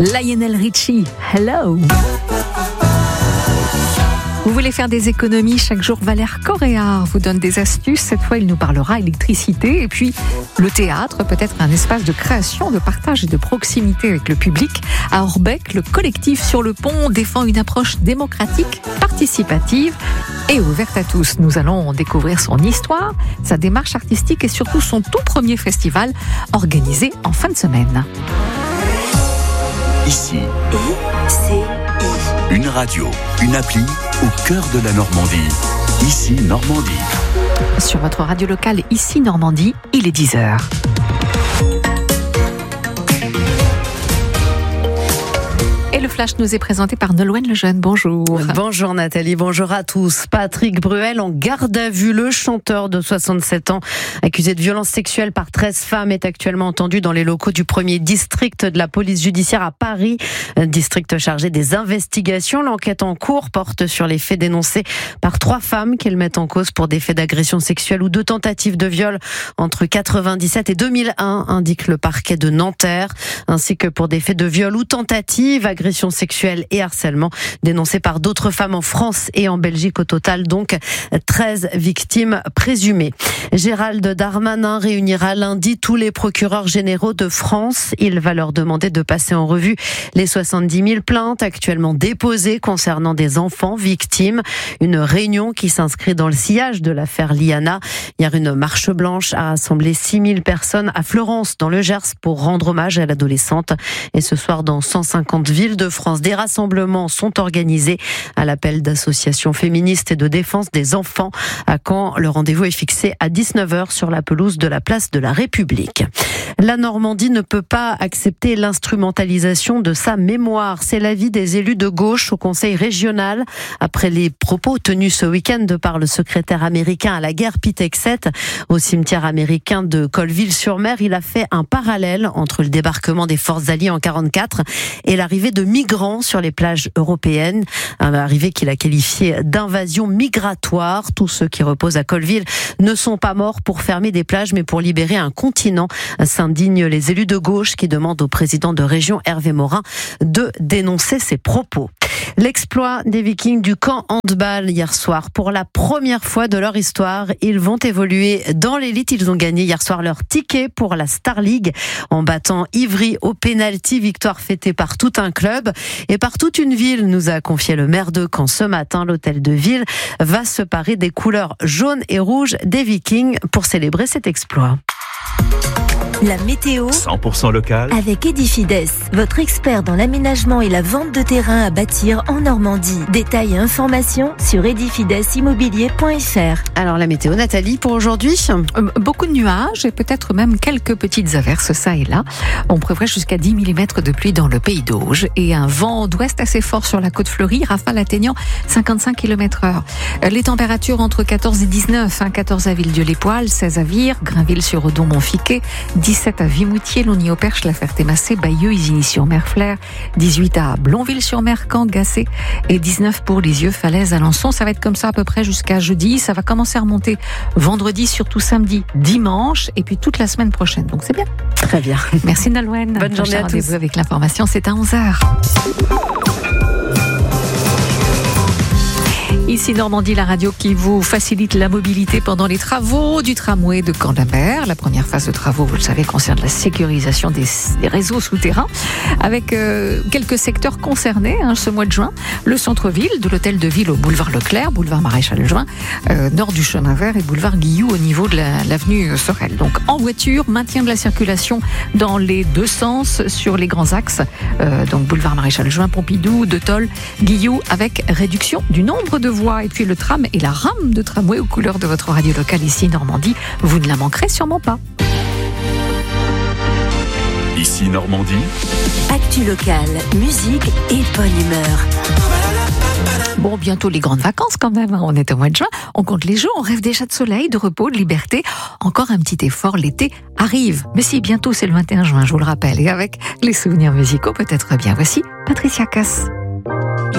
Lionel Richie, hello. Vous voulez faire des économies chaque jour? Valère Coréard vous donne des astuces. Cette fois, il nous parlera électricité et puis le théâtre, peut-être un espace de création, de partage et de proximité avec le public. À Orbec, le collectif Sur le Pont défend une approche démocratique, participative et ouverte à tous. Nous allons découvrir son histoire, sa démarche artistique et surtout son tout premier festival organisé en fin de semaine. Ici, une radio, une appli au cœur de la Normandie. Ici Normandie. Sur votre radio locale, Ici Normandie, il est 10h. Et le flash nous est présenté par Nolwenn Lejeune. Bonjour. Bonjour Nathalie, bonjour à tous. Patrick Bruel en garde à vue. Le chanteur de 67 ans, accusé de violence sexuelle par 13 femmes, est actuellement entendu dans les locaux du 1er district de la police judiciaire à Paris. District chargé des investigations. L'enquête en cours porte sur les faits dénoncés par 3 femmes qu'elles mettent en cause pour des faits d'agression sexuelle ou de tentative de viol entre 1997 et 2001, indique le parquet de Nanterre, ainsi que pour des faits de viol ou tentative, agression sexuelle et harcèlement dénoncés par d'autres femmes en France et en Belgique. Au total, donc, 13 victimes présumées. Gérald Darmanin réunira lundi tous les procureurs généraux de France. Il va leur demander de passer en revue les 70 000 plaintes actuellement déposées concernant des enfants victimes. Une réunion qui s'inscrit dans le sillage de l'affaire Liana. Hier, une marche blanche a rassemblé 6 000 personnes à Florence, dans le Gers, pour rendre hommage à l'adolescente. Et ce soir, dans 150 villes de France, des rassemblements sont organisés à l'appel d'associations féministes et de défense des enfants. À Caen, le rendez-vous est fixé à 19h sur la pelouse de la place de la République. La Normandie ne peut pas accepter l'instrumentalisation de sa mémoire. C'est l'avis des élus de gauche au Conseil régional après les propos tenus ce week-end par le secrétaire américain à la guerre, Pete Hegseth, au cimetière américain de Colville-sur-Mer. Il a fait un parallèle entre le débarquement des forces alliées en 1944 et l'arrivée de migrants sur les plages européennes, une arrivée qu'il a qualifiée d'invasion migratoire. Tous ceux qui reposent à Colville ne sont pas morts pour fermer des plages, mais pour libérer un continent, s'indignent les élus de gauche qui demandent au président de région, Hervé Morin, de dénoncer ces propos. L'exploit des Vikings du camp handball hier soir. Pour la première fois de leur histoire, ils vont évoluer dans l'élite. Ils ont gagné hier soir leur ticket pour la Star League en battant Ivry au pénalty. Victoire fêtée par tout un club et par toute une ville, nous a confié le maire de Caen ce matin. L'hôtel de ville va se parer des couleurs jaunes et rouges des Vikings pour célébrer cet exploit. La météo 100% local avec Edifides, votre expert dans l'aménagement et la vente de terrain à bâtir en Normandie. Détails et informations sur edifidesimmobilier.fr. Alors la météo, Nathalie, pour aujourd'hui? Beaucoup de nuages et peut-être même quelques petites averses ça et là. On prévoit jusqu'à 10 mm de pluie dans le pays d'Auge et un vent d'ouest assez fort sur la côte fleurie, rafale atteignant 55 km/h. Les températures entre 14 et 19, 14 à Villedieu-les-Poils, 16 à Vire, Grainville-sur-Odon, Montfiquet, 17 à Vimoutier, Logny-au-Perche, La Ferté-Massé, Bayeux, Isigny-sur-Mer, Flers, 18 à Blonville-sur-Mer, Caen, Gassé et 19 pour Lisieux, Falaise, Alençon. Ça va être comme ça à peu près jusqu'à jeudi. Ça va commencer à remonter vendredi, surtout samedi, dimanche et puis toute la semaine prochaine. Donc c'est bien. Très bien. Merci Nolwenn. Bonne journée à tous. Rendez-vous avec l'information, c'est à 11h. Ici Normandie, la radio qui vous facilite la mobilité pendant les travaux du tramway de Camp-la-Mer. La première phase de travaux, vous le savez, concerne la sécurisation des réseaux souterrains avec quelques secteurs concernés ce mois de juin. Le centre-ville, de l'hôtel de ville au boulevard Leclerc, boulevard Maréchal Juin, nord du chemin vert et boulevard Guillou au niveau de l'avenue Sorel. Donc en voiture, maintien de la circulation dans les deux sens sur les grands axes. Donc boulevard Maréchal Juin, Pompidou, De Tol, Guillou, avec réduction du nombre de voies. Et puis le tram et la rame de tramway aux couleurs de votre radio locale ici Normandie, vous ne la manquerez sûrement pas. Ici Normandie. Actu locale, musique et bonne humeur. Bon, bientôt les grandes vacances quand même, on est au mois de juin, on compte les jours, on rêve déjà de soleil, de repos, de liberté. Encore un petit effort, l'été arrive. Mais si, bientôt c'est le 21 juin, je vous le rappelle, et avec les souvenirs musicaux peut-être bien. Voici Patricia Cass.